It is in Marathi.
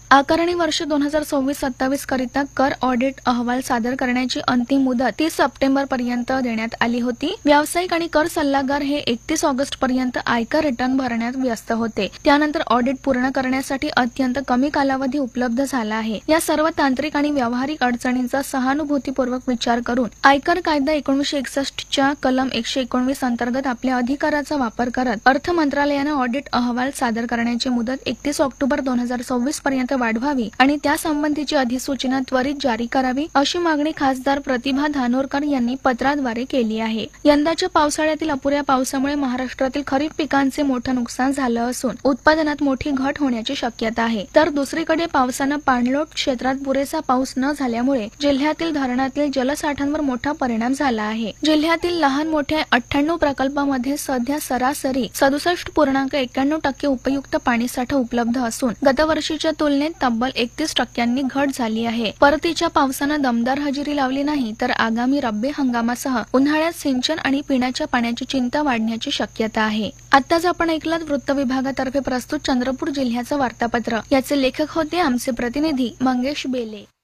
आकारणी वर्ष 2026-27 करिता कर ऑडिट अहवाल सादर करण्याची अंतिम मुदत 30 सप्टेंबर पर्यंत देण्यात आली होती। व्यावसायिक आणि कर सल्लागार हे 31 ऑगस्ट पर्यंत आयकर रिटर्न भरण्यात व्यस्त होते। त्यानंतर ऑडिट पूर्ण करण्यासाठी अत्यंत कमी कालावधी उपलब्ध झाला आहे। या सर्व तांत्रिक आणि व्यावहारिक अडचणींचा सहानुभूतीपूर्वक विचार करून आयकर कायदा 1961 च्या कलम 119 अंतर्गत आपल्या अधिकाराचा वापर करत अर्थ मंत्रालयाने ऑडिट अहवाल सादर करण्याची मुदत 31 ऑक्टोबर 2026 पर्यंत वाढवावी आणि त्यासंबंधीची अधिसूचना त्वरित जारी करावी अशी मागणी खासदार प्रतिभा धानोरकर यांनी पत्राद्वारे केली आहे। यंदाच्या पावसाळ्यातील अपुऱ्या पावसामुळे महाराष्ट्रातील खरीप पिकांचे मोठे नुकसान झालं असून उत्पादनात मोठी घट होण्याची शक्यता आहे। तर दुसरीकडे पावसानं पाणलोट क्षेत्रात पुरेसा पाऊस न झाल्यामुळे जिल्ह्यातील धरणातील जलसाठ्यांवर मोठा परिणाम झाला आहे। जिल्ह्यातील लहान मोठ्या 98 प्रकल्पांमध्ये सध्या सरासरी 67.91% उपयुक्त पाणीसाठा उपलब्ध असून गतवर्षीच्या तुलनेत तब्बल 31% घट झाली आहे। परतीच्या पावसानं दमदार हजेरी लावली नाही तर आगामी रब्बी हंगामासह उन्हाळ्यात सिंचन आणि पिण्याच्या पाण्याची चिंता वाढण्याची शक्यता आहे। आताच आपण ऐकलात वृत्त विभागातर्फे प्रस्तुत चंद्रपूर जिल्ह्याचं वार्तापत्र। याचे लेखक होते आमचे प्रतिनिधी मंगेश बेले।